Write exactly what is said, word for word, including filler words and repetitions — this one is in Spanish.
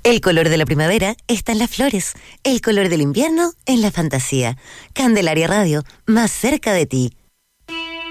El color de la primavera está en las flores, el color del invierno en la fantasía. Candelaria Radio, más cerca de ti.